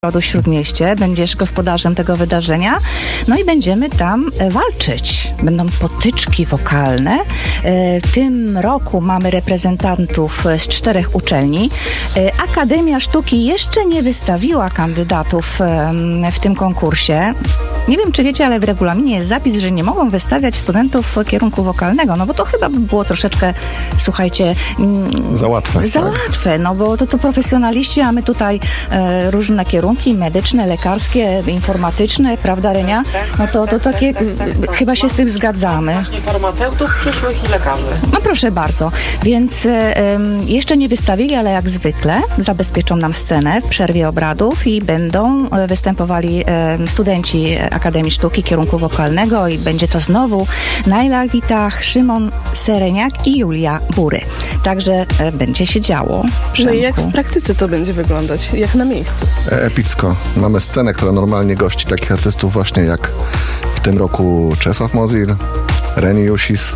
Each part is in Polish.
Śródmieście. Będziesz gospodarzem tego wydarzenia. No i będziemy tam walczyć. Będą potyczki wokalne. W tym roku mamy reprezentantów z 4 uczelni. Akademia Sztuki jeszcze nie wystawiła kandydatów w tym konkursie. Nie wiem, czy wiecie, ale w regulaminie jest zapis, że nie mogą wystawiać studentów kierunku wokalnego, no bo to chyba by było troszeczkę, słuchajcie... Za łatwe. Za łatwe, no bo to prowesjonaliści, a my tutaj różne kierunki medyczne, lekarskie, informatyczne, prawda, Renia? No to takie, chyba się z tym zgadzamy. Właśnie farmaceutów przyszłych i lekarzy. No proszę bardzo, więc jeszcze nie wystawili, ale jak zwykle zabezpieczą nam scenę w przerwie obradów i będą występowali studenci Akademii Sztuki kierunku wokalnego i będzie to znowu Naila Witach, Szymon Sereniak i Julia Bury. Także będzie się działo. No i jak w praktyce to będzie wyglądać? Jak na miejscu? Epicko. Mamy scenę, która normalnie gości takich artystów właśnie jak w tym roku Czesław Mozil, Reni Jusis,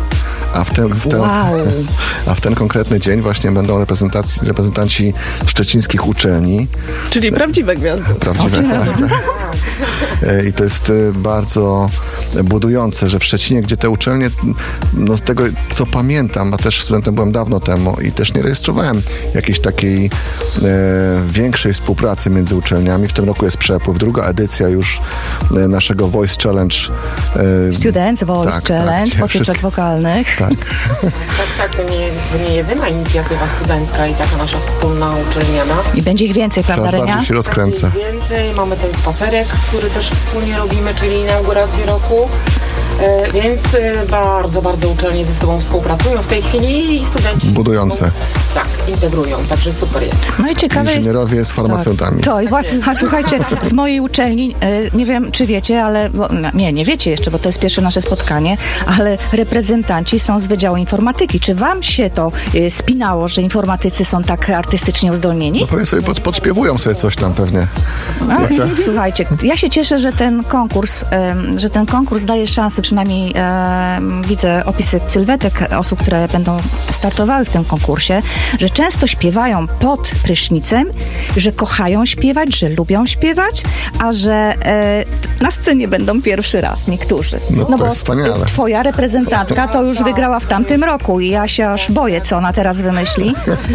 a w ten konkretny dzień właśnie będą reprezentanci szczecińskich uczelni. Czyli prawdziwe gwiazdy. Prawdziwe, tak. I to jest bardzo budujące, że w Szczecinie, gdzie te uczelnie, no z tego co pamiętam, a też studentem byłem dawno temu i też nie rejestrowałem jakiejś takiej większej współpracy między uczelniami. W tym roku jest przepływ. Druga edycja już naszego Voice Challenge. Students Voice Challenge, potyczek wokalnych. Tak, to nie jedyna inicjatywa studencka i taka nasza wspólna uczelniana. I będzie ich więcej, prawda, Renia? Coraz bardziej się rozkręca. Więcej. Mamy ten spacerek, który też wspólnie robimy, czyli inaugurację roku. Więc bardzo, bardzo uczelnie ze sobą współpracują w tej chwili i studenci budujące. Integrują, także super jest. No i ciekawe inżynierowie z farmaceutami. To i właśnie, słuchajcie, z mojej uczelni, nie wiem czy wiecie, ale nie wiecie jeszcze, bo to jest pierwsze nasze spotkanie, ale reprezentanci są z Wydziału Informatyki. Czy wam się to spinało, że informatycy są tak artystycznie uzdolnieni? No pewnie sobie podśpiewują sobie coś tam pewnie. Słuchajcie, ja się cieszę, że ten konkurs daje szansę, przynajmniej widzę opisy sylwetek osób, które będą startowały w tym konkursie, że często śpiewają pod prysznicem, że kochają śpiewać, że lubią śpiewać, a że na scenie będą pierwszy raz niektórzy. No bo jest wspaniale. Twoja reprezentantka to już wygrała w tamtym roku i ja się aż boję, co ona teraz wymyśli.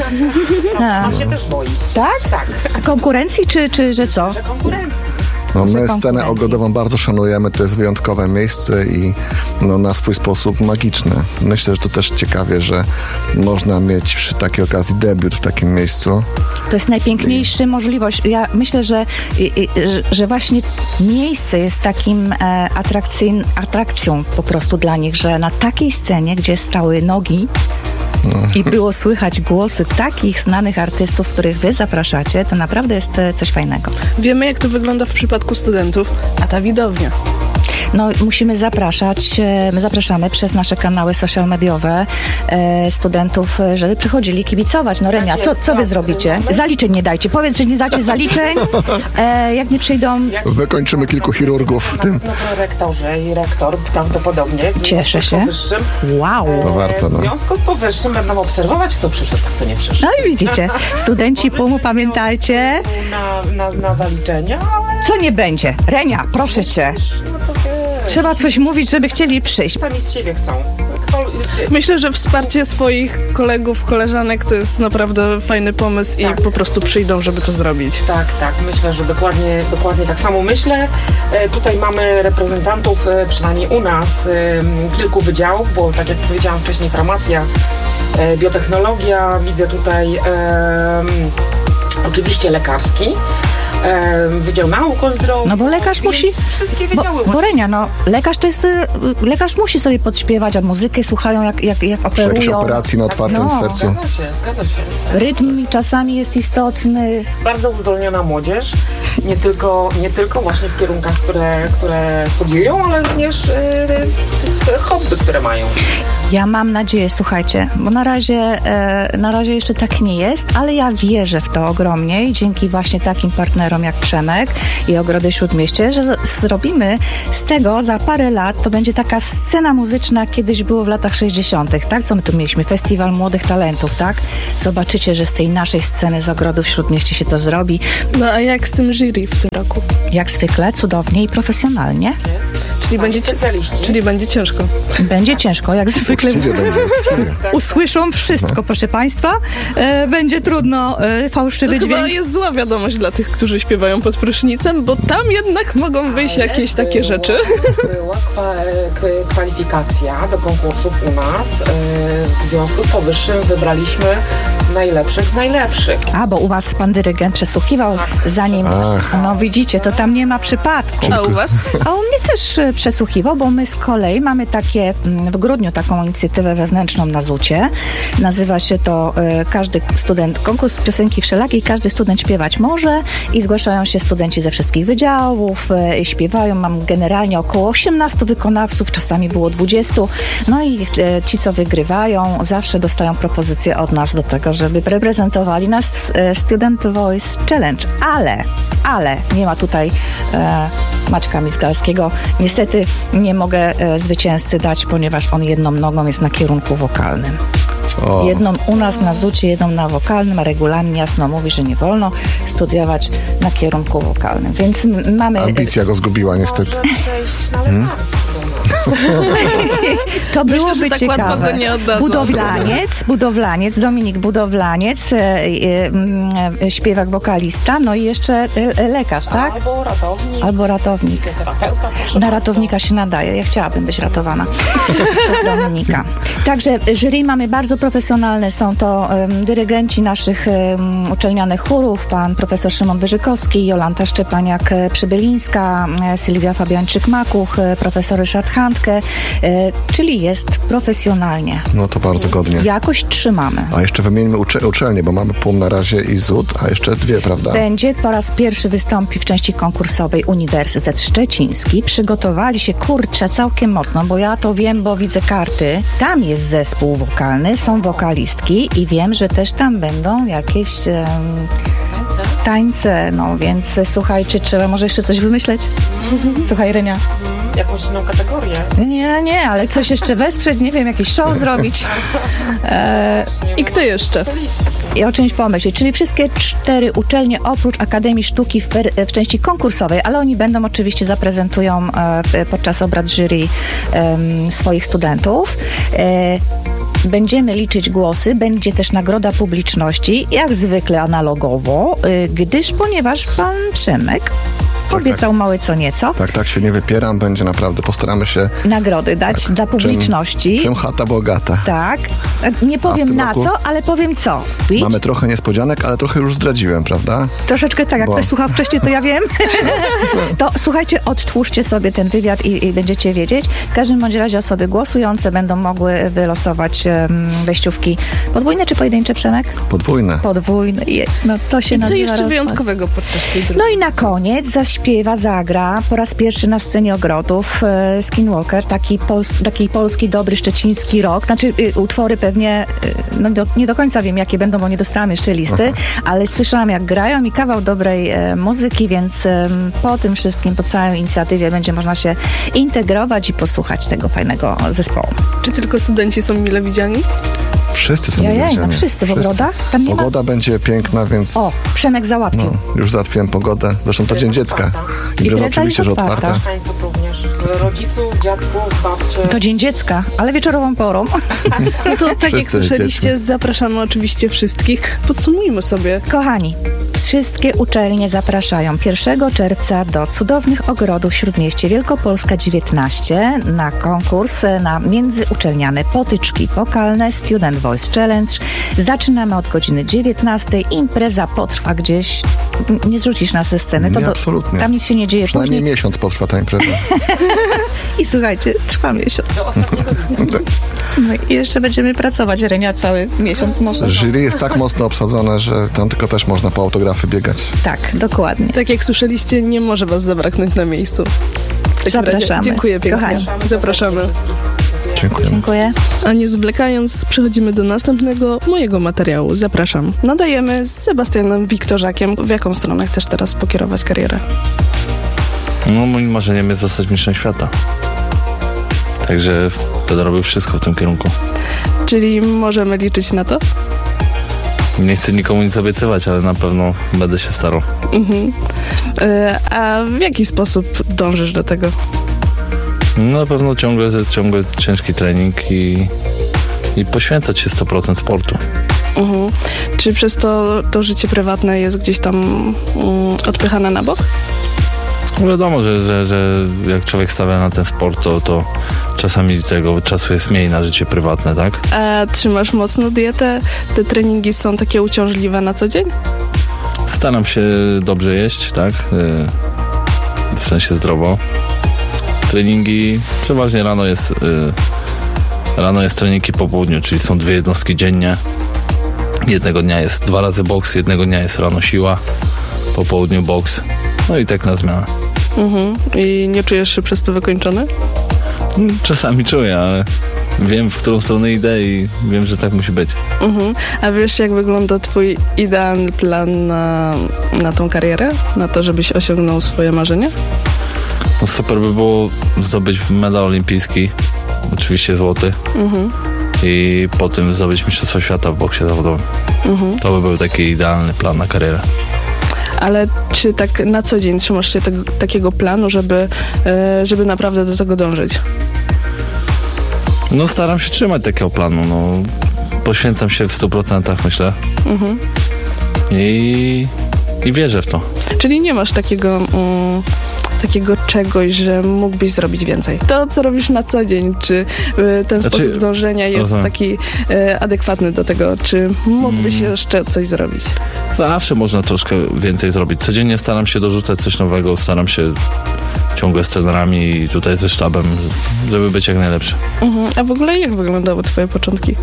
Ona się też boi. Tak? Tak. A konkurencji czy że co? Że konkurencji. No, my scenę ogrodową bardzo szanujemy, to jest wyjątkowe miejsce i na swój sposób magiczne. Myślę, że to też ciekawie, że można mieć przy takiej okazji debiut w takim miejscu. To jest najpiękniejsza możliwość. Ja myślę, że właśnie miejsce jest takim atrakcją po prostu dla nich, że na takiej scenie, gdzie stały nogi i było słychać głosy takich znanych artystów, których wy zapraszacie, to naprawdę jest coś fajnego. Wiemy, jak to wygląda w przypadku studentów, a ta widownia. No, musimy zapraszać, my zapraszamy przez nasze kanały social mediowe studentów, żeby przychodzili kibicować. No Renia, co wy zrobicie? Zaliczeń nie dajcie. Powiedz, że nie dacie zaliczeń, jak nie przyjdą... Wykończymy kilku chirurgów w tym. No rektorzy i rektor prawdopodobnie. Cieszę się. Wow. To warto, W związku z powyższym będą obserwować, kto przyszedł, kto nie przyszedł. No i widzicie, studenci PUM-u, pamiętajcie. Na zaliczenia, ale... Co nie będzie? Renia, proszę cię. Trzeba coś mówić, żeby chcieli przyjść. Sami z siebie chcą. Myślę, że wsparcie swoich kolegów, koleżanek to jest naprawdę fajny pomysł i po prostu przyjdą, żeby to zrobić. Tak. Myślę, że dokładnie tak samo myślę. Tutaj mamy reprezentantów, przynajmniej u nas, kilku wydziałów, bo tak jak powiedziałam wcześniej, farmacja, biotechnologia, widzę tutaj oczywiście lekarski. Wydział Nauk o Zdrowiu. No bo lekarz musi... Wszystkie wydziały. Bo Renia, lekarz musi sobie podśpiewać, a muzykę słuchają jak przy operują. jakiejś operacji na otwartym sercu. Zgadza się. Rytm czasami jest istotny. Bardzo uzdolniona młodzież. Nie tylko właśnie w kierunkach, które studiują, ale również hobby, które mają. Ja mam nadzieję, słuchajcie, bo na razie jeszcze tak nie jest, ale ja wierzę w to ogromnie i dzięki właśnie takim partnerom pionierom jak Przemek i Ogrody Śródmieście, że zrobimy z tego za parę lat, to będzie taka scena muzyczna, jak kiedyś było w latach 60., tak? Co my tu mieliśmy? Festiwal Młodych Talentów, tak? Zobaczycie, że z tej naszej sceny z Ogrodów Śródmieście się to zrobi. No a jak z tym jury w tym roku? Jak zwykle, cudownie i profesjonalnie. Czyli będzie ciężko. Będzie ciężko, jak zwykle. Uczciwie będzie, uczciwie. Usłyszą wszystko, proszę Państwa. Będzie trudno fałszywy To chyba dźwięk. jest zła wiadomość dla tych, którzy śpiewają pod prysznicem, bo tam jednak mogą wyjść jakieś takie rzeczy. Była kwalifikacja do konkursów u nas. W związku z powyższym wybraliśmy najlepszych z najlepszych. A, bo u Was pan dyrygent przesłuchiwał, zanim... Ach. No widzicie, to tam nie ma przypadku. A u was? A u mnie też przesłuchiwał, bo my z kolei mamy takie w grudniu taką inicjatywę wewnętrzną na ZUT-cie. Nazywa się to każdy student, konkurs piosenki wszelakiej, każdy student śpiewać może i zgłaszają się studenci ze wszystkich wydziałów, śpiewają. Mam generalnie około 18 wykonawców, czasami było 20. No i ci, co wygrywają, zawsze dostają propozycję od nas do tego, żeby reprezentowali nas Student Voice Challenge. Ale nie ma tutaj Maćka Mizgalskiego. Niestety nie mogę zwycięzcy dać, ponieważ on jedną nogą jest na kierunku wokalnym. O. Jedną u nas na ZUT-cie, jedną na wokalnym, a regulamin jasno mówi, że nie wolno studiować na kierunku wokalnym. Więc mamy... Ambicja go zgubiła niestety. Może przejść na lekarstwo. To Myślę, byłoby że tak ciekawe. łatwo go nie oddadzą. Budowlaniec, Dominik Budowlaniec, śpiewak, wokalista, no i jeszcze lekarz, tak? Albo ratownik. Fizjoterapeuta, proszę Na bardzo. ratownika się nadaje. Ja chciałabym być ratowana przez Dominika. Także jury mamy bardzo profesjonalne. Są to dyrygenci naszych uczelnianych chórów, pan profesor Szymon Wyżykowski, Jolanta Szczepaniak-Przybylińska, Sylwia Fabiańczyk-Makuch, profesor Ryszard Handke, czyli jest profesjonalnie. No to bardzo godnie. Jakoś trzymamy. A jeszcze wymieńmy uczelnie, bo mamy PUM na razie i ZUT, a jeszcze dwie, prawda? Będzie po raz pierwszy wystąpi w części konkursowej Uniwersytet Szczeciński. Przygotowali się, kurczę, całkiem mocno, bo ja to wiem, bo widzę karty. Tam jest zespół wokalny, są wokalistki i wiem, że też tam będą jakieś tańce, no więc słuchajcie, trzeba może jeszcze coś wymyśleć? Słuchaj, Renia. Jakąś inną kategorię. Nie, ale coś jeszcze wesprzeć, nie wiem, jakiś show zrobić. I kto jeszcze? I o czymś pomyśleć. Czyli wszystkie 4 uczelnie oprócz Akademii Sztuki w części konkursowej, ale oni będą oczywiście zaprezentują podczas obrad jury swoich studentów. Będziemy liczyć głosy, będzie też nagroda publiczności, jak zwykle analogowo, ponieważ pan Przemek obiecał małe co nieco. Tak, się nie wypieram, będzie naprawdę, postaramy się. Nagrody dać dla publiczności. Czym chata bogata. Tak. Nie powiem tym na roku co, ale powiem co. Widz? Mamy trochę niespodzianek, ale trochę już zdradziłem, prawda? Troszeczkę tak, jak Bo- ktoś słuchał wcześniej, to ja wiem. To słuchajcie, odtwórzcie sobie ten wywiad i będziecie wiedzieć. W każdym bądź razie osoby głosujące będą mogły wylosować wejściówki podwójne czy pojedyncze, Przemek? Podwójne. Podwójne. No to się I co nazywa jeszcze rozpad. wyjątkowego podczas tej drugiej? No i na koniec zaśpiewa, zagra po raz pierwszy na scenie Ogrodów Skinwalker, taki polski, dobry, szczeciński rock. Znaczy utwory pewnie, nie do końca wiem, jakie będą, bo nie dostałam jeszcze listy, ale słyszałam, jak grają i kawał dobrej muzyki, więc po tym wszystkim, po całej inicjatywie będzie można się integrować i posłuchać tego fajnego zespołu. Czy tylko studenci są mile widziani? Wszyscy są Jajaj, widziani. no wszyscy w ogrodach? Tam nie ma... Pogoda będzie piękna, więc O, Przemek załatwił. no, już załatwiłem pogodę. Zresztą to Dzień Dziecka. Impreza Impreza oczywiście, jest że otwarta. otwarta. Tańców również. Rodziców, dziadków, babci. To Dzień Dziecka, ale wieczorową porą. No to tak jak Wszyscy słyszeliście, dziećmi. zapraszamy oczywiście wszystkich. Podsumujmy sobie. Kochani, wszystkie uczelnie zapraszają 1 czerwca do cudownych ogrodów w Śródmieście Wielkopolska 19 na konkurs na międzyuczelniane potyczki wokalne Student Voice Challenge. Zaczynamy od godziny 19. Impreza potrwa gdzieś, nie zrzucisz nas ze sceny. Nie, absolutnie. Tam nic się nie dzieje Przynajmniej później. miesiąc potrwa ta impreza. I słuchajcie, trwa miesiąc. No i jeszcze będziemy pracować, Renia, cały miesiąc może. Jury jest tak mocno obsadzone, że tam tylko też można po autografy biegać. Tak, dokładnie. Tak jak słyszeliście, nie może was zabraknąć na miejscu. W takim razie Zapraszamy. dziękuję pięknie. Kochani. Zapraszamy. Dziękuję. Dziękuję. A nie zwlekając, przechodzimy do następnego mojego materiału. Zapraszam. Nadajemy z Sebastianem Wiktorzakiem. W jaką stronę chcesz teraz pokierować karierę? No, moim marzeniem jest zostać mistrzem świata. Także będę robił wszystko w tym kierunku. Czyli możemy liczyć na to? Nie chcę nikomu nic obiecywać, ale na pewno będę się starał. A w jaki sposób dążysz do tego? No, na pewno ciągle ciężki trening i poświęcać się 100% sportu. Czy przez to życie prywatne jest gdzieś tam odpychane na bok? Wiadomo, że jak człowiek stawia na ten sport, to czasami tego czasu jest mniej na życie prywatne, tak? A trzymasz mocno dietę? Te treningi są takie uciążliwe na co dzień? Staram się dobrze jeść, tak? W sensie zdrowo. Treningi, przeważnie rano jest trening i po południu, czyli są 2 jednostki dziennie. Jednego dnia jest 2 razy boks, jednego dnia jest rano siła, po południu boks. No i tak na zmianę. I nie czujesz się przez to wykończony? Czasami czuję, ale wiem, w którą stronę idę i wiem, że tak musi być. A wiesz, jak wygląda twój idealny plan na tą karierę? Na to, żebyś osiągnął swoje marzenia? No super by było zdobyć medal olimpijski, oczywiście złoty, i po tym zdobyć mistrzostwo świata w boksie zawodowym. To by był taki idealny plan na karierę. Ale czy tak na co dzień trzymasz się takiego planu, żeby naprawdę do tego dążyć? No staram się trzymać takiego planu, no poświęcam się w 100%, myślę. I wierzę w to. Czyli nie masz takiego czegoś, że mógłbyś zrobić więcej. To, co robisz na co dzień, czy ten sposób dążenia jest taki adekwatny do tego, czy mógłbyś jeszcze coś zrobić? Zawsze można troszkę więcej zrobić. Codziennie staram się dorzucać coś nowego, staram się ciągle z trenerami i tutaj ze sztabem, żeby być jak najlepszy. A w ogóle jak wyglądały twoje początki?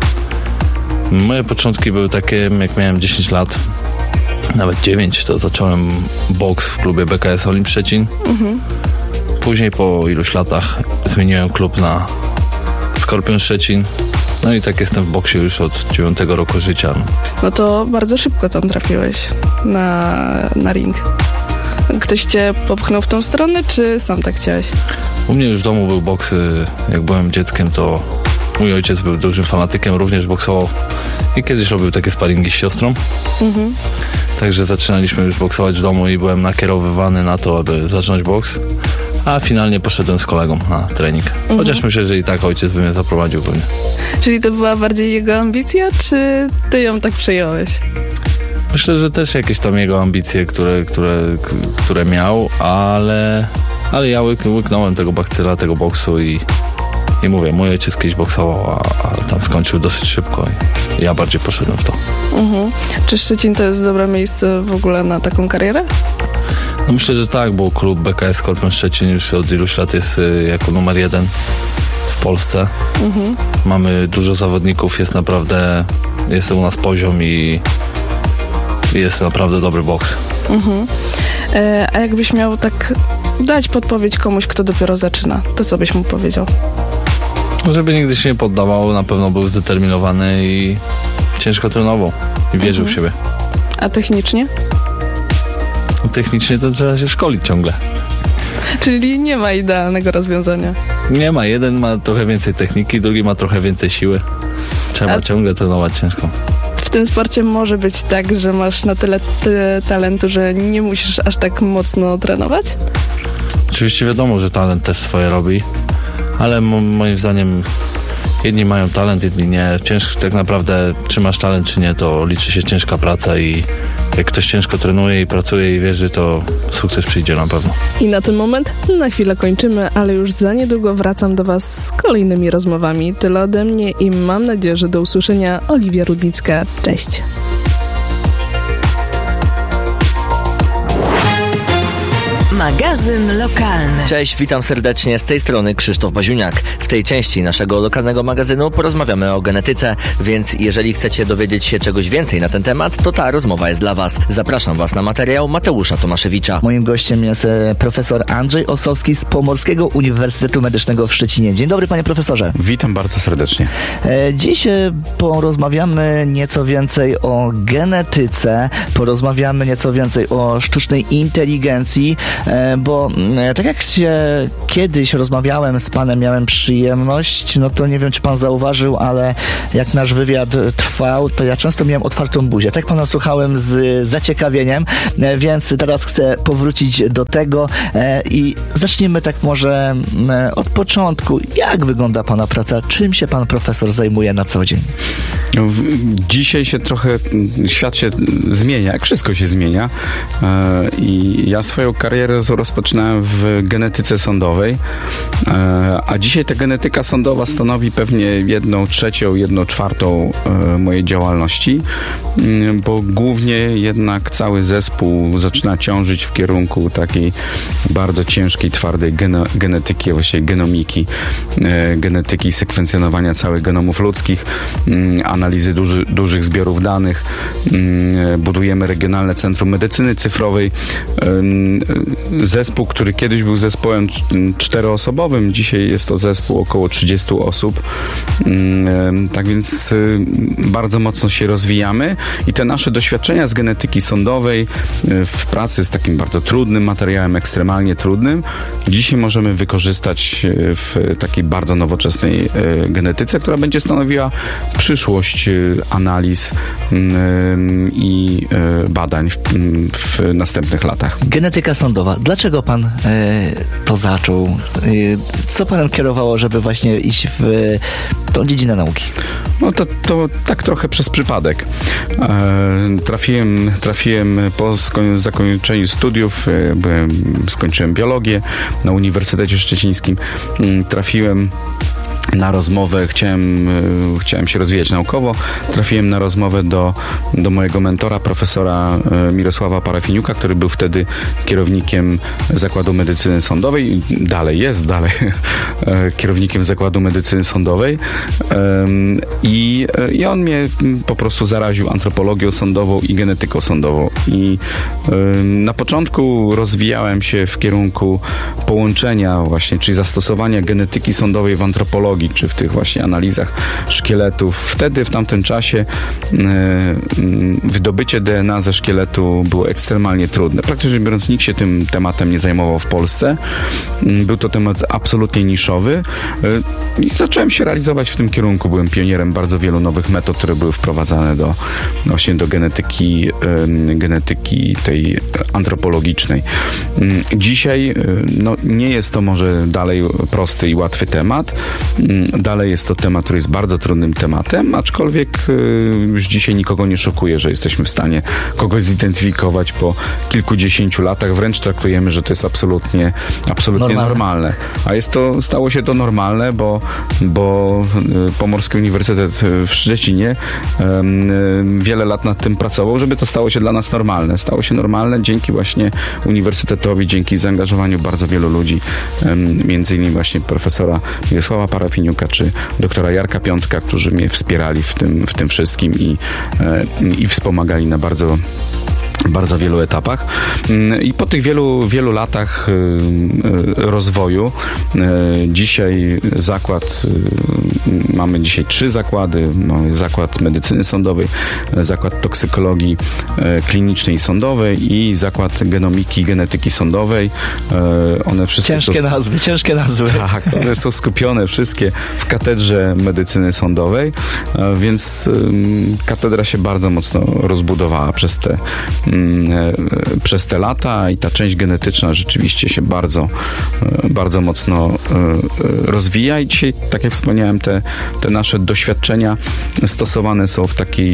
Moje początki były takie, jak miałem 10 lat, nawet 9, to zacząłem boks w klubie BKS Olimp Szczecin. Później po iluś latach zmieniłem klub na Skorpion Szczecin. No i tak jestem w boksie już od 9 roku życia. No to bardzo szybko tam trafiłeś na ring. Ktoś cię popchnął w tą stronę, czy sam tak chciałeś? U mnie już w domu był boks. Jak byłem dzieckiem, to mój ojciec był dużym fanatykiem, również boksował i kiedyś robił takie sparingi z siostrą. Także zaczynaliśmy już boksować w domu i byłem nakierowywany na to, aby zacząć boks. A finalnie poszedłem z kolegą na trening. Chociaż myślę, że i tak ojciec by mnie zaprowadził pewnie. Czyli to była bardziej jego ambicja, czy ty ją tak przejąłeś? Myślę, że też jakieś tam jego ambicje, które miał, ale ja łyknąłem tego bakcyla, tego boksu i mówię, mój ojciec kiedyś boksował, a tam skończył dosyć szybko i ja bardziej poszedłem w to. Czy Szczecin to jest dobre miejsce w ogóle na taką karierę? No myślę, że tak, bo klub BKS Skorpion Szczecin już od iluś lat jest jako numer 1 w Polsce. Mamy dużo zawodników, jest u nas poziom i jest naprawdę dobry boks. A jakbyś miał tak dać podpowiedź komuś, kto dopiero zaczyna, to co byś mu powiedział? Żeby nigdy się nie poddawał, na pewno był zdeterminowany i ciężko trenował i wierzył w siebie. A technicznie? Technicznie to trzeba się szkolić ciągle. Czyli nie ma idealnego rozwiązania. Nie ma. Jeden ma trochę więcej techniki, drugi ma trochę więcej siły. Trzeba ciągle trenować ciężko. W tym sporcie może być tak, że masz na tyle talentu, że nie musisz aż tak mocno trenować? Oczywiście wiadomo, że talent też swoje robi, ale moim zdaniem jedni mają talent, jedni nie. Tak naprawdę, czy masz talent, czy nie, to liczy się ciężka praca i jak ktoś ciężko trenuje i pracuje i wierzy, to sukces przyjdzie na pewno. I na ten moment na chwilę kończymy, ale już za niedługo wracam do Was z kolejnymi rozmowami. Tyle ode mnie i mam nadzieję, że do usłyszenia. Oliwia Rudnicka. Cześć. Magazyn lokalny. Cześć, witam serdecznie, z tej strony Krzysztof Baziuniak. W tej części naszego lokalnego magazynu porozmawiamy o genetyce, więc jeżeli chcecie dowiedzieć się czegoś więcej na ten temat, to ta rozmowa jest dla Was. Zapraszam Was na materiał Mateusza Tomaszewicza. Moim gościem jest profesor Andrzej Osowski z Pomorskiego Uniwersytetu Medycznego w Szczecinie. Dzień dobry, panie profesorze. Witam bardzo serdecznie. Dziś porozmawiamy nieco więcej o genetyce, porozmawiamy nieco więcej o sztucznej inteligencji, bo tak jak się kiedyś rozmawiałem z panem, miałem przyjemność, no to nie wiem, czy pan zauważył, ale jak nasz wywiad trwał, to ja często miałem otwartą buzię. Tak pana słuchałem z zaciekawieniem, więc teraz chcę powrócić do tego i zacznijmy tak może od początku. Jak wygląda pana praca? Czym się pan profesor zajmuje na co dzień? Dzisiaj się trochę, świat się zmienia, jak wszystko się zmienia, i ja swoją karierę rozpoczynałem w genetyce sądowej, a dzisiaj ta genetyka sądowa stanowi pewnie 1/3, 1/4 mojej działalności, bo głównie jednak cały zespół zaczyna ciążyć w kierunku takiej bardzo ciężkiej, twardej genetyki, właściwie genomiki, genetyki sekwencjonowania całych genomów ludzkich, analizy dużych zbiorów danych. Budujemy Regionalne Centrum Medycyny Cyfrowej. Zespół, który kiedyś był zespołem 4-osobowym, dzisiaj jest to zespół około 30 osób. Tak więc bardzo mocno się rozwijamy i te nasze doświadczenia z genetyki sądowej w pracy z takim bardzo trudnym materiałem, ekstremalnie trudnym, dzisiaj możemy wykorzystać w takiej bardzo nowoczesnej genetyce, która będzie stanowiła przyszłość analiz i badań w następnych latach. Genetyka sądowa. Dlaczego pan to zaczął? Co panem kierowało, żeby właśnie iść w tą dziedzinę nauki? No to tak trochę przez przypadek. Trafiłem po zakończeniu studiów, skończyłem biologię na Uniwersytecie Szczecińskim. Trafiłem na rozmowę, chciałem się rozwijać naukowo. Trafiłem na rozmowę do mojego mentora, profesora Mirosława Parafiniuka, który był wtedy kierownikiem Zakładu Medycyny Sądowej. Dalej jest kierownikiem Zakładu Medycyny Sądowej. I on mnie po prostu zaraził antropologią sądową i genetyką sądową. I na początku rozwijałem się w kierunku połączenia właśnie, czyli zastosowania genetyki sądowej w antropologii, czy w tych właśnie analizach szkieletów. Wtedy, w tamtym czasie wydobycie DNA ze szkieletu było ekstremalnie trudne. Praktycznie biorąc, nikt się tym tematem nie zajmował w Polsce. Był to temat absolutnie niszowy i zacząłem się realizować w tym kierunku. Byłem pionierem bardzo wielu nowych metod, które były wprowadzane właśnie do genetyki tej antropologicznej. Dzisiaj nie jest to może dalej prosty i łatwy temat. Dalej jest to temat, który jest bardzo trudnym tematem, aczkolwiek już dzisiaj nikogo nie szokuje, że jesteśmy w stanie kogoś zidentyfikować po kilkudziesięciu latach. Wręcz traktujemy, że to jest absolutnie normalne. A stało się to normalne, bo Pomorski Uniwersytet w Szczecinie wiele lat nad tym pracował, żeby to stało się dla nas normalne. Stało się normalne dzięki właśnie uniwersytetowi, dzięki zaangażowaniu bardzo wielu ludzi, między innymi właśnie profesora Mirosława Parafiniuka czy doktora Jarka Piątka, którzy mnie wspierali w tym wszystkim i wspomagali na bardzo wielu etapach. I po tych wielu latach rozwoju dzisiaj mamy dzisiaj 3 zakłady. Mamy Zakład Medycyny Sądowej, Zakład Toksykologii Klinicznej i Sądowej i Zakład Genomiki i Genetyki Sądowej. One wszystkie ciężkie nazwy. Tak, one są skupione wszystkie w Katedrze Medycyny Sądowej, więc katedra się bardzo mocno rozbudowała przez te lata i ta część genetyczna rzeczywiście się bardzo, bardzo mocno rozwija i dzisiaj, tak jak wspomniałem, te nasze doświadczenia stosowane są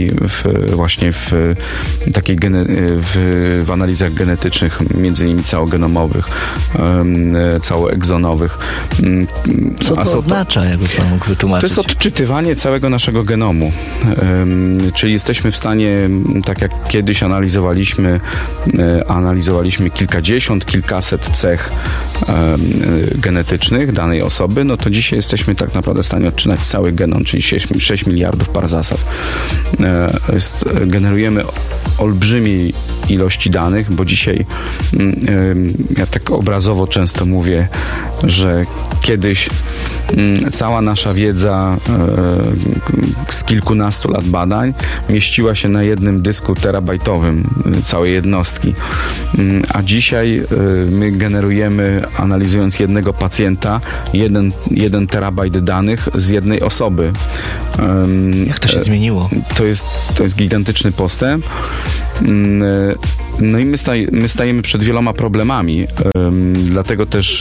w analizach genetycznych, między innymi całogenomowych, całoegzonowych. Co to oznacza, jakby pan mógł wytłumaczyć? To jest odczytywanie całego naszego genomu. Czyli jesteśmy w stanie, tak jak kiedyś analizowaliśmy analizowaliśmy kilkaset cech genetycznych danej osoby, no to dzisiaj jesteśmy tak naprawdę w stanie odczytać cały genom, czyli 6 miliardów par zasad. Generujemy olbrzymiej ilości danych, bo dzisiaj ja tak obrazowo często mówię, że kiedyś cała nasza wiedza z kilkunastu lat badań mieściła się na jednym dysku terabajtowym całej jednostki. A dzisiaj my generujemy, analizując jednego pacjenta, 1 terabajt danych z jednej osoby. Jak to się zmieniło? To jest gigantyczny postęp. No i my stajemy przed wieloma problemami. Dlatego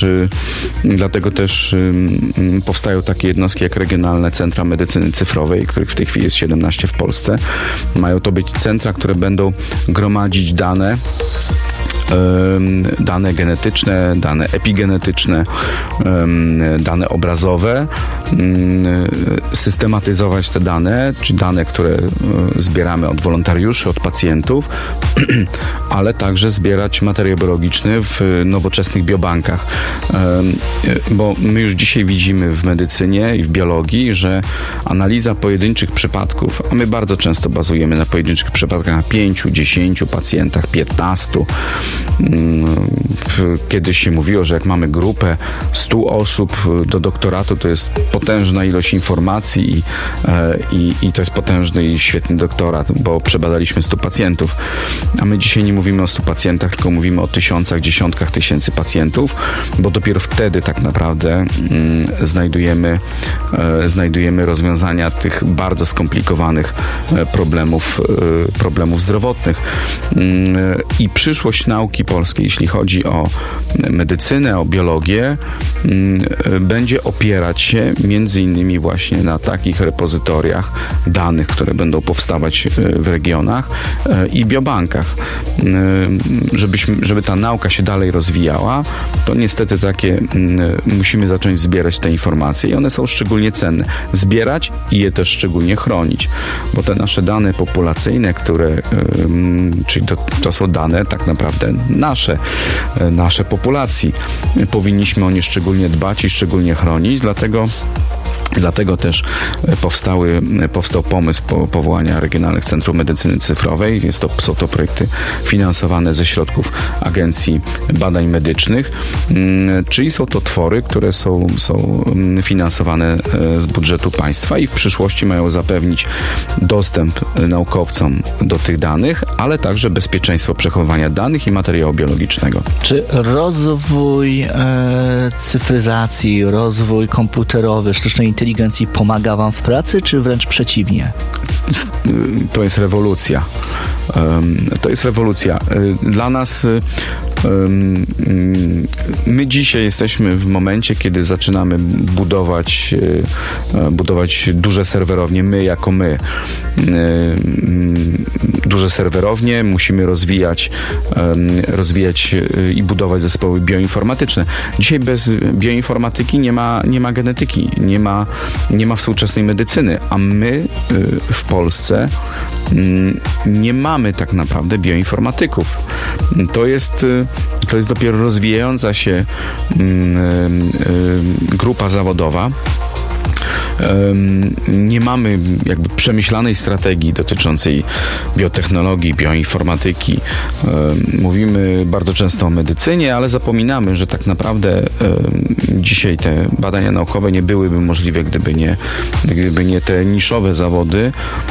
też powstają takie jednostki jak Regionalne Centra Medycyny Cyfrowej, których w tej chwili jest 17 w Polsce. Mają to być centra, które będą gromadzić dane genetyczne, dane epigenetyczne, dane obrazowe, systematyzować te dane, czyli dane, które zbieramy od wolontariuszy, od pacjentów, ale także zbierać materiał biologiczny w nowoczesnych biobankach. Bo my już dzisiaj widzimy w medycynie i w biologii, że analiza pojedynczych przypadków, a my bardzo często bazujemy na pojedynczych przypadkach 5, 10 pacjentach, 15. Kiedyś się mówiło, że jak mamy grupę 100 osób do doktoratu, to jest potężna ilość informacji i to jest potężny i świetny doktorat, bo przebadaliśmy 100 pacjentów. A my dzisiaj nie mówimy o 100 pacjentach, tylko mówimy o tysiącach, dziesiątkach tysięcy pacjentów, bo dopiero wtedy tak naprawdę znajdujemy rozwiązania tych bardzo skomplikowanych problemów zdrowotnych. I przyszłość nauki polskiej, jeśli chodzi o medycynę, o biologię, będzie opierać się między innymi właśnie na takich repozytoriach danych, które będą powstawać w regionach i biobankach. Żeby ta nauka się dalej rozwijała, to niestety musimy zacząć zbierać te informacje i one są szczególnie cenne. Zbierać i je też szczególnie chronić, bo te nasze dane populacyjne, czyli to są dane tak naprawdę nasze populacji. Powinniśmy o nie szczególnie dbać i szczególnie chronić, Dlatego też powstał pomysł powołania Regionalnych Centrów Medycyny Cyfrowej. Są to projekty finansowane ze środków Agencji Badań Medycznych, czyli są to twory, które są finansowane z budżetu państwa i w przyszłości mają zapewnić dostęp naukowcom do tych danych, ale także bezpieczeństwo przechowywania danych i materiału biologicznego. Czy rozwój cyfryzacji, rozwój komputerowy, sztucznej inteligencji pomaga wam w pracy, czy wręcz przeciwnie? To jest rewolucja. Dla nas my dzisiaj jesteśmy w momencie, kiedy zaczynamy budować duże serwerownie, duże serwerownie, musimy rozwijać i budować zespoły bioinformatyczne. Dzisiaj bez bioinformatyki nie ma genetyki, nie ma współczesnej medycyny, a my w Polsce nie mamy tak naprawdę bioinformatyków. To jest dopiero rozwijająca się grupa zawodowa. Nie mamy jakby przemyślanej strategii dotyczącej biotechnologii, bioinformatyki. Mówimy bardzo często o medycynie, ale zapominamy, że tak naprawdę dzisiaj te badania naukowe nie byłyby możliwe, gdyby nie te niszowe zawody,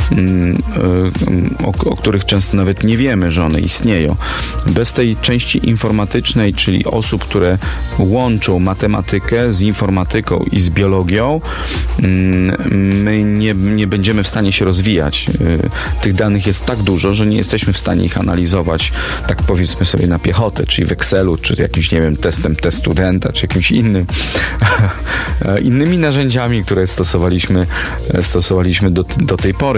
o których często nawet nie wiemy, że one istnieją. Bez tej części informatycznej, czyli osób, które łączą matematykę z informatyką i z biologią, my nie będziemy w stanie się rozwijać. Tych danych jest tak dużo, że nie jesteśmy w stanie ich analizować, tak powiedzmy sobie na piechotę, czyli w Excelu, czy jakimś, nie wiem, testem test studenta, czy jakimś innym. innymi narzędziami, które stosowaliśmy do tej pory.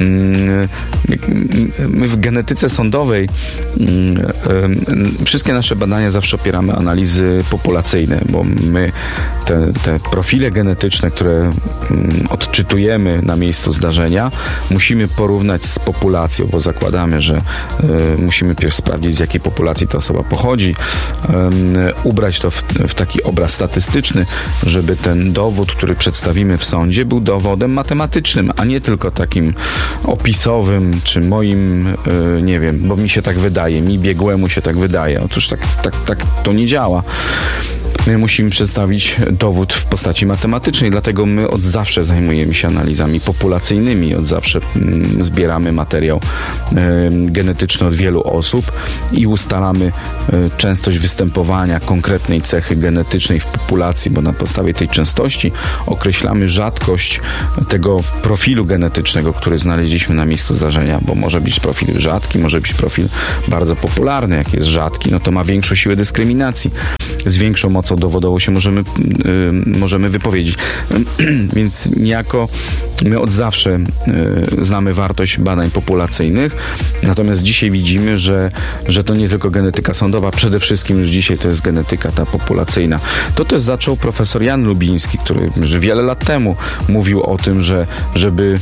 My w genetyce sądowej wszystkie nasze badania zawsze opieramy analizy populacyjne, bo my te profile genetyczne, które odczytujemy na miejscu zdarzenia, musimy porównać z populacją, bo zakładamy, że musimy pierw sprawdzić, z jakiej populacji ta osoba pochodzi, ubrać to w taki obraz statystyczny, żeby ten dowód, który przedstawimy w sądzie, był dowodem matematycznym, a nie tylko takim opisowym, czy moim, nie wiem, bo mi się tak wydaje, mi biegłemu się tak wydaje. Otóż tak to nie działa. My musimy przedstawić dowód w postaci matematycznej, dlatego my od zawsze zajmujemy się analizami populacyjnymi, od zawsze zbieramy materiał genetyczny od wielu osób i ustalamy częstość występowania konkretnej cechy genetycznej w populacji, bo na podstawie tej częstości określamy rzadkość tego profilu genetycznego, który znaleźliśmy na miejscu zdarzenia, bo może być profil rzadki, może być profil bardzo popularny. Jak jest rzadki, no to ma większą siłę dyskryminacji. Z większą mocą dowodową się możemy wypowiedzieć. Więc niejako my od zawsze znamy wartość badań populacyjnych, natomiast dzisiaj widzimy, że to nie tylko genetyka sądowa, przede wszystkim już dzisiaj to jest genetyka ta populacyjna. To też zaczął profesor Jan Lubiński, który wiele lat temu mówił o tym, żeby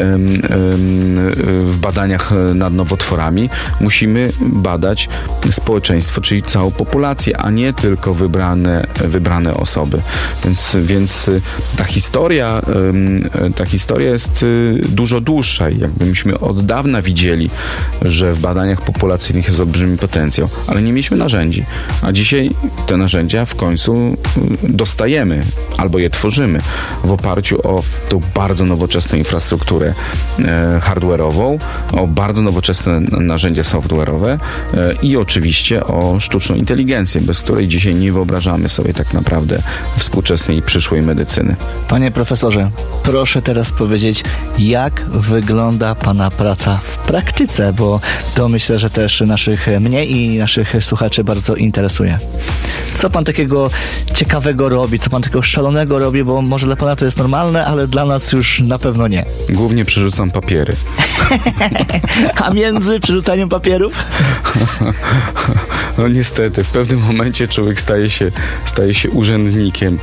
w badaniach nad nowotworami musimy badać społeczeństwo, czyli całą populację, a nie tylko wybrane osoby. Więc ta historia jest dużo dłuższa i jakby myśmy od dawna widzieli, że w badaniach populacyjnych jest olbrzymi potencjał, ale nie mieliśmy narzędzi. A dzisiaj te narzędzia w końcu dostajemy albo je tworzymy w oparciu o tą bardzo nowoczesną infrastrukturę hardware'ową, o bardzo nowoczesne narzędzia software'owe i oczywiście o sztuczną inteligencję, bez której dzisiaj nie wyobrażamy sobie tak naprawdę współczesnej i przyszłej medycyny. Panie profesorze, proszę teraz powiedzieć, jak wygląda Pana praca w praktyce, bo to myślę, że też mnie i naszych słuchaczy bardzo interesuje. Co Pan takiego ciekawego robi, co Pan takiego szalonego robi, bo może dla Pana to jest normalne, ale dla nas już na pewno nie. Głównie przerzucam papiery. A między przerzucaniem papierów? No niestety, w pewnym momencie człowiek staje się urzędnikiem.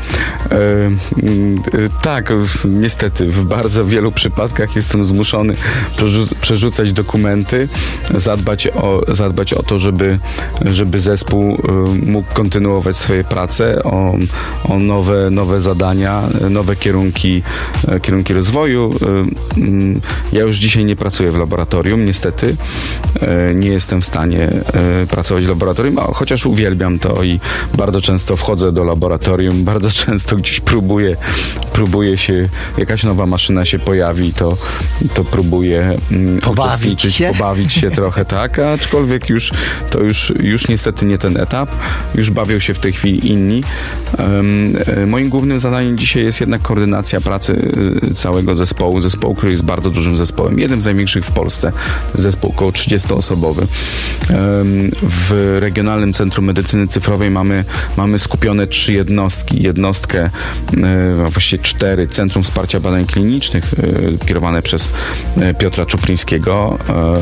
Tak, niestety, w bardzo wielu przypadkach jestem zmuszony przerzucać dokumenty, zadbać o to, żeby zespół mógł kontynuować swoje prace, o nowe zadania, nowe kierunki rozwoju. Ja już dzisiaj nie pracuję w laboratorium, niestety. Nie jestem w stanie pracować w laboratorium, chociaż uwielbiam to i bardzo często wchodzę do laboratorium, bardzo często gdzieś próbuję się, jakaś nowa maszyna się pojawi, to próbuję uczestniczyć, pobawić się trochę, tak, aczkolwiek już niestety nie ten etap, już bawią się w tej chwili inni. Moim głównym zadaniem dzisiaj jest jednak koordynacja pracy całego zespołu, który jest bardzo dużym zespołem, jednym z największych w Polsce, zespół około 30-osobowy. W Regionalnym Centrum Medycyny Cyfrowej mamy skupione 3 jednostkę, właściwie 4, Centrum Wsparcia Badań Klinicznych, kierowane przez Piotra Czuplińskiego,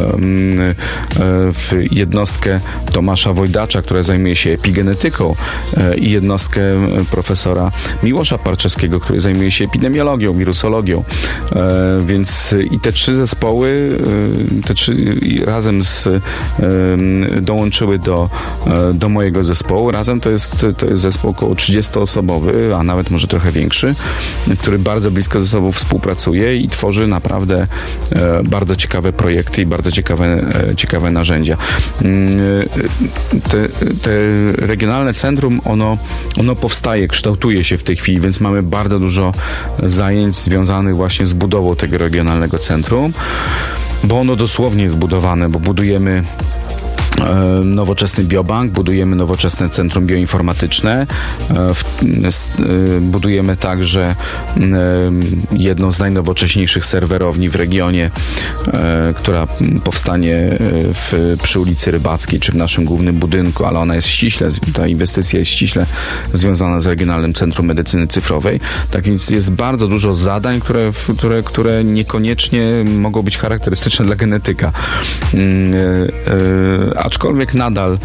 jednostkę Tomasza Wojdacza, która zajmuje się epigenetyką, i jednostkę profesora Miłosza Parczewskiego, który zajmuje się epidemiologią, wirusologią. Więc i te 3 zespoły, razem dołączyły do mojego zespołu. Razem to jest zespół około 30-osobowy, a nawet może trochę większy, który bardzo blisko ze sobą współpracuje i tworzy naprawdę bardzo ciekawe projekty i bardzo ciekawe narzędzia. Te regionalne centrum, ono powstaje, kształtuje się w tej chwili, więc mamy bardzo dużo zajęć związanych właśnie z budową tego regionalnego centrum, bo ono dosłownie jest budowane, bo budujemy nowoczesny biobank, budujemy nowoczesne centrum bioinformatyczne, budujemy także jedną z najnowocześniejszych serwerowni w regionie, która powstanie przy ulicy Rybackiej, czy w naszym głównym budynku, ale ona jest ta inwestycja jest ściśle związana z Regionalnym Centrum Medycyny Cyfrowej. Tak więc jest bardzo dużo zadań, które niekoniecznie mogą być charakterystyczne dla genetyka. Aczkolwiek nadal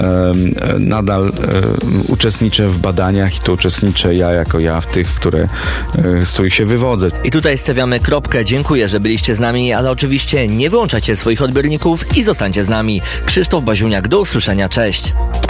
uczestniczę w badaniach i to uczestniczę ja w tych, z których się wywodzę. I tutaj stawiamy kropkę. Dziękuję, że byliście z nami, ale oczywiście nie wyłączajcie swoich odbiorników i zostańcie z nami. Krzysztof Baziuniak, do usłyszenia, cześć.